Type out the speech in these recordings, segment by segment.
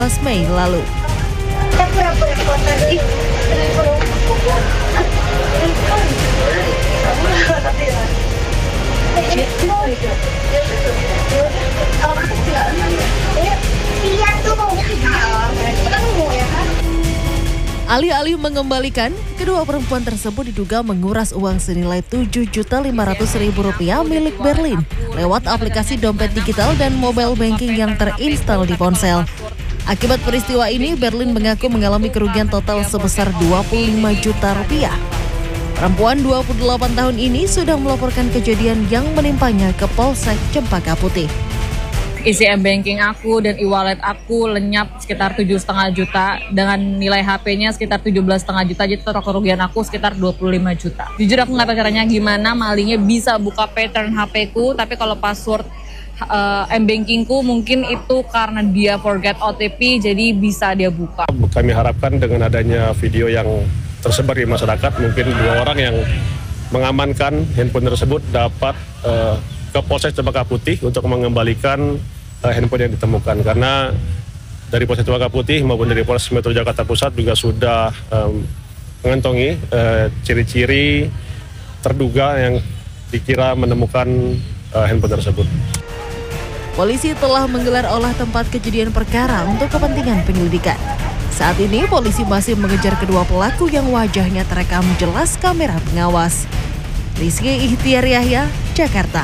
Mei lalu. Alih-alih mengembalikan, kedua perempuan tersebut diduga menguras uang senilai Rp7.500.000 milik Berlin lewat aplikasi dompet digital dan mobile banking yang terinstal di ponsel. Akibat peristiwa ini, Berlin mengaku mengalami kerugian total sebesar Rp25 juta. Perempuan 28 tahun ini sudah melaporkan kejadian yang menimpanya ke Polsek Cempaka Putih. Isi m-banking aku dan e-wallet aku lenyap sekitar 7,5 juta dengan nilai HP-nya sekitar 17,5 juta, jadi total kerugian aku sekitar 25 juta. Jujur aku nggak tahu caranya gimana malingnya bisa buka pattern HP-ku, tapi kalau password m-bankingku mungkin itu karena dia forget OTP, jadi bisa dia buka. Kami harapkan dengan adanya video yang tersebar di masyarakat, mungkin 2 orang yang mengamankan handphone tersebut dapat ke Polsek Cempaka Putih untuk mengembalikan handphone yang ditemukan, karena dari Polsek Cempaka Putih maupun dari Polres Metro Jakarta Pusat juga sudah mengantongi ciri-ciri terduga yang dikira menemukan handphone tersebut. Polisi telah menggelar olah tempat kejadian perkara untuk kepentingan penyelidikan. Saat ini polisi masih mengejar kedua pelaku yang wajahnya terekam jelas kamera pengawas. Rizky Ihtiar Yahya, Jakarta.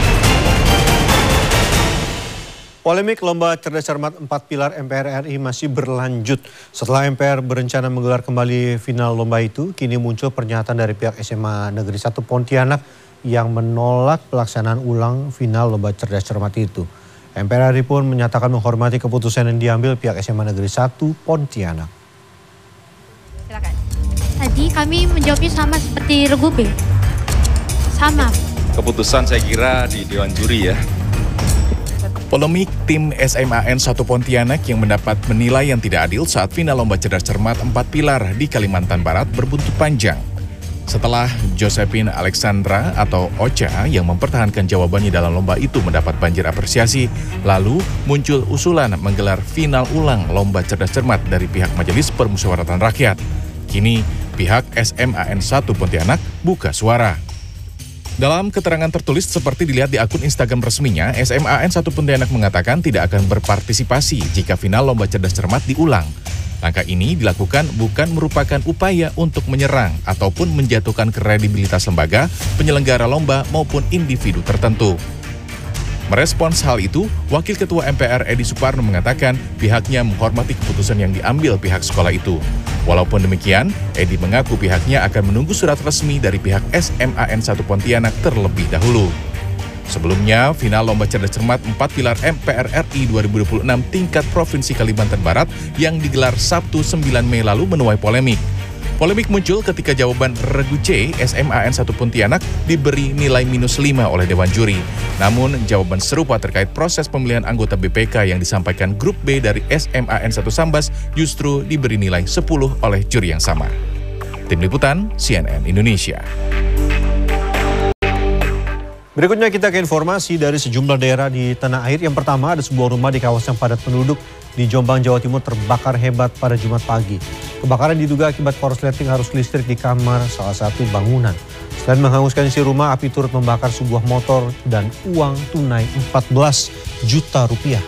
Polemik lomba cerdas cermat 4 pilar MPR RI masih berlanjut. Setelah MPR berencana menggelar kembali final lomba itu, kini muncul pernyataan dari pihak SMA Negeri 1 Pontianak yang menolak pelaksanaan ulang final lomba cerdas cermat itu. MPR RI pun menyatakan menghormati keputusan yang diambil pihak SMA Negeri 1 Pontianak. Silakan. Tadi kami menjawabnya sama seperti Regu B. Sama. Keputusan saya kira di Dewan Juri ya. Polemik tim SMAN 1 Pontianak yang mendapat menilai yang tidak adil saat final lomba cerdas cermat 4 pilar di Kalimantan Barat berbuntut panjang. Setelah Josephine Alexandra atau Ocha yang mempertahankan jawabannya dalam lomba itu mendapat banjir apresiasi, lalu muncul usulan menggelar final ulang lomba cerdas cermat dari pihak Majelis Permusyawaratan Rakyat. Kini pihak SMAN 1 Pontianak buka suara. Dalam keterangan tertulis seperti dilihat di akun Instagram resminya, SMAN 1 Pontianak mengatakan tidak akan berpartisipasi jika final lomba cerdas cermat diulang. Langkah ini dilakukan bukan merupakan upaya untuk menyerang ataupun menjatuhkan kredibilitas lembaga, penyelenggara lomba maupun individu tertentu. Merespons hal itu, Wakil Ketua MPR Edi Suparno mengatakan pihaknya menghormati keputusan yang diambil pihak sekolah itu. Walaupun demikian, Edi mengaku pihaknya akan menunggu surat resmi dari pihak SMAN 1 Pontianak terlebih dahulu. Sebelumnya, final lomba cerdas cermat 4 pilar MPR RI 2026 tingkat Provinsi Kalimantan Barat yang digelar Sabtu 9 Mei lalu menuai polemik. Polemik muncul ketika jawaban Regu C SMAN 1 Pontianak diberi nilai -5 oleh Dewan Juri. Namun, jawaban serupa terkait proses pemilihan anggota BPK yang disampaikan Grup B dari SMAN 1 Sambas justru diberi nilai 10 oleh juri yang sama. Tim Liputan, CNN Indonesia. Berikutnya kita ke informasi dari sejumlah daerah di tanah air. Yang pertama, ada sebuah rumah di kawasan padat penduduk di Jombang, Jawa Timur terbakar hebat pada Jumat pagi. Kebakaran diduga akibat korsleting arus listrik di kamar salah satu bangunan. Selain menghanguskan isi rumah, api turut membakar sebuah motor dan uang tunai 14 juta rupiah.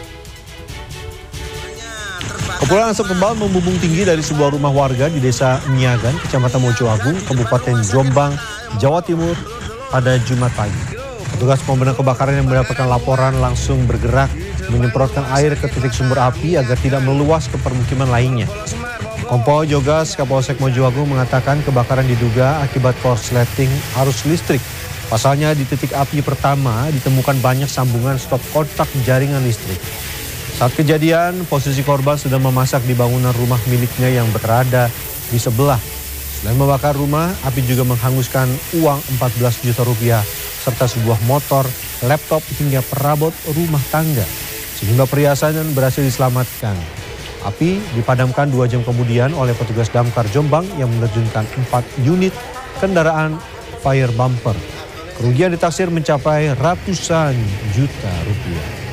Kepulan asap tebal membumbung tinggi dari sebuah rumah warga di Desa Miagan, Kecamatan Mojoagung, Kabupaten Jombang, Jawa Timur pada Jumat pagi. Petugas pemadam kebakaran yang mendapatkan laporan langsung bergerak menyemprotkan air ke titik sumber api agar tidak meluas ke permukiman lainnya. Kompol Jogas Kapolsek Mojoagung mengatakan kebakaran diduga akibat korsleting arus listrik. Pasalnya di titik api pertama ditemukan banyak sambungan stop kontak jaringan listrik. Saat kejadian, posisi korban sedang memasak di bangunan rumah miliknya yang berada di sebelah. Selain membakar rumah, api juga menghanguskan uang 14 juta rupiah serta sebuah motor, laptop hingga perabot rumah tangga. Sejumlah perhiasan berhasil diselamatkan. Api dipadamkan 2 jam kemudian oleh petugas damkar Jombang yang menerjunkan 4 unit kendaraan fire bumper. Kerugian ditaksir mencapai ratusan juta rupiah.